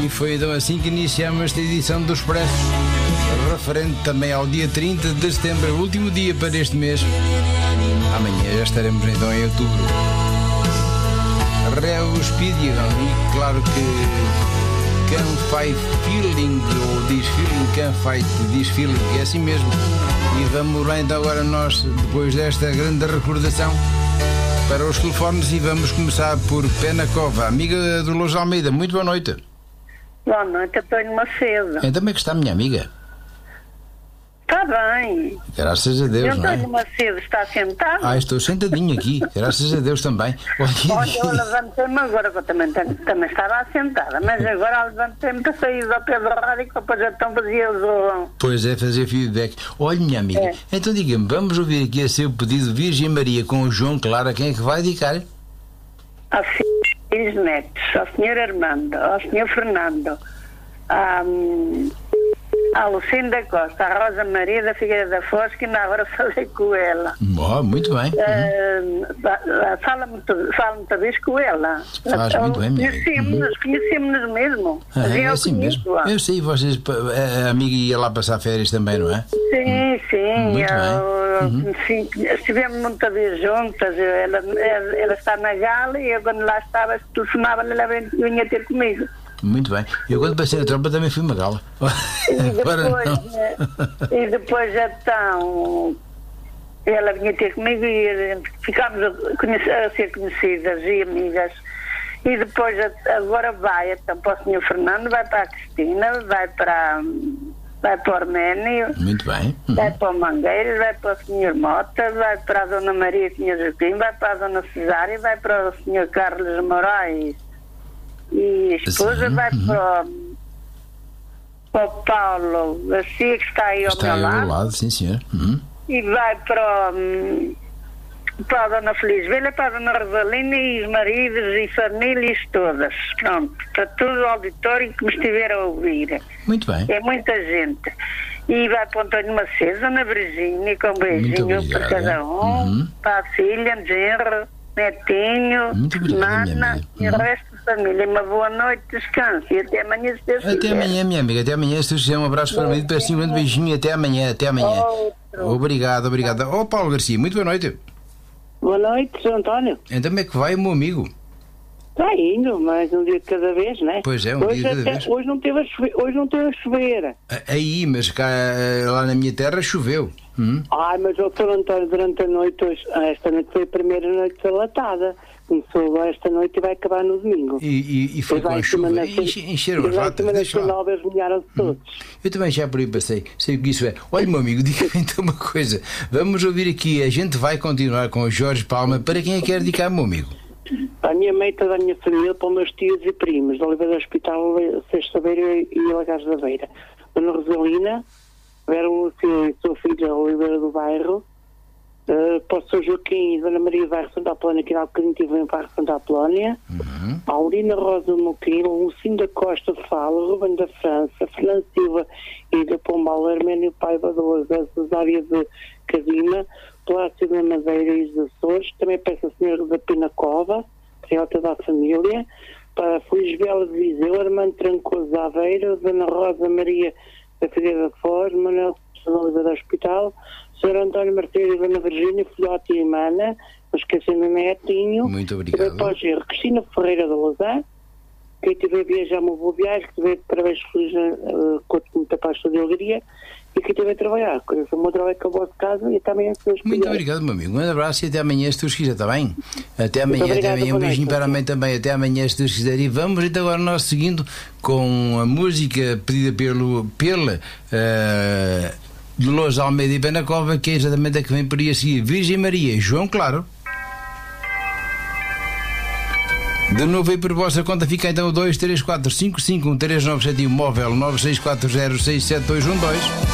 E foi então assim que iniciamos esta edição do Expresso, referente também ao dia 30 de setembro, último dia para este mês. Amanhã já estaremos então em outubro. Speedigan, e claro que can fight feeling, ou diz feeling, can fight, diz feeling, é assim mesmo. E vamos lá então agora nós, depois desta grande recordação, para os telefones, e vamos começar por Penacova, amiga do Lourdes Almeida. Muito boa noite. Boa noite, António Macedo. Então como é que está, minha amiga? Está bem. Graças a Deus, não é? António Macedo está sentado? Estou sentadinho aqui, graças a Deus também. Olha, eu levantei-me agora, que eu também estava assentada, mas agora levantei-me para sair ao pé da rádio, que depois então fazia o... Pois é, fazer feedback. Olha, minha amiga, então diga-me, vamos ouvir aqui a seu pedido Virgem Maria com o João Claro. A quem é que vai dedicar? Aos filhos netos, ao Sr. Armando, ao Sr. Fernando, à Lucinda Costa, à Rosa Maria da Figueira da Foz, que na hora falei com ela. Muito bem. Fala muita vez com ela. Faz muito bem, minha amiga. Conhecemos-nos mesmo. É assim mesmo. Eu sei, vocês, a amiga ia lá passar férias também, não é? Sim. Muito bem. Estivemos muitas vezes juntas. Ela está na Gala e eu, quando lá estava, telefonava-lhe, ela vinha ter comigo. Muito bem. Eu, quando passei na tropa, também fui uma gala. E depois então ela vinha ter comigo e ficámos a ser conhecidas e amigas. E depois agora vai então para o Sr. Fernando, vai para a Cristina, vai para o Arménio. Muito bem. Vai para o Mangueiros, vai para o Sr. Mota, vai para a Dona Maria Cunha Joaquim, vai para a Dona Cesária, vai para o Sr. Carlos Moraes. E a esposa vai para o Paulo Garcia, que está aí ao meu lado. Sim, senhor. E vai para a Dona Feliz Velha, para a Dona Rosalina e os maridos e famílias todas. Pronto, para todo o auditório que me estiver a ouvir. Muito bem. É muita gente. E vai para o António Macedo, Dona Virgínia, com um beijinho para cada um, para a filha, genro, netinho, Nana e o resto da família. Uma boa noite, descanso e até amanhã, se Deus quiser. Até amanhã, minha amiga, até amanhã. Se quiser, um abraço para mim, peço um grande beijinho, até amanhã. Obrigado. Paulo Garcia, muito boa noite. Boa noite, Sr. António. Então como é que vai o meu amigo? Está indo, mas um dia de cada vez, não é? Pois é, dia de cada vez. Hoje não teve a chover. Aí, mas cá, lá na minha terra choveu. Mas o Sr. António, durante a noite, esta noite foi a primeira noite salatada. Começou esta noite e vai acabar no domingo. E foi com a chuva. Encheram as latas. Eu também já por aí passei. Sei o que isso é. Olha, meu amigo, diga-me então uma coisa. Vamos ouvir aqui. A gente vai continuar com o Jorge Palma. Para quem é que quer dedicar, meu amigo? Para a minha mãe, toda a minha família, para os meus tios e primos, de Oliveira do Hospital, Sexta Beira e Lagares da Beira. Dona Rosalina, Vera Lúcia e sua filha, Oliveira do Bairro, para o Sr. Joaquim e Dona Maria do Bairro Santa Apolónia, que há bocadinho tive em Bairro Santa Apolónia, a Aurina Rosa Moquilo, Lucinda Costa Fala, Ruben da França, Fernando Silva e da Pombal, Arménio Paiva da Lagoa, Cesária de Cadima, Plácido da Madeira e dos Açores. Também peço ao Senhor da Penacova, criota da família, para Feliz Bela de Viseu, Armando Trancoso da Aveira, Dona Rosa Maria da Figueira da Foz, Manuel da Oliveira do Hospital, Sr. António Marteiro e Dona Virgínia, filhote e Mana, não esquecendo o netinho. Muito obrigado. Depois Cristina Ferreira da Lausanne. Quem tiver a viajar, uma boa viagem, que tiver parabéns felizes, com muita paz e alegria. E que tiver a trabalhar, conheço o meu trabalho com a vossa casa e até amanhã, se Deus quiser. Muito obrigado, meu amigo. Um abraço e até amanhã, se Deus quiser, está bem? Até amanhã, Um beijinho para a mãe também. Até amanhã, se Deus quiser. E vamos então agora nós seguindo com a música pedida pela Lourdes Almeida e Penacova, que é exatamente a que vem por aí a seguir. Virgem Maria, João Claro. De novo aí por vossa conta fica então o 234551397 móvel 9640671212.